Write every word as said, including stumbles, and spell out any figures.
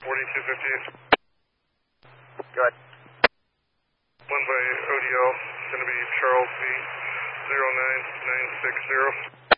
forty-two fifty-eight. Good. One by O D L, going to be Charles V. zero nine nine six zero.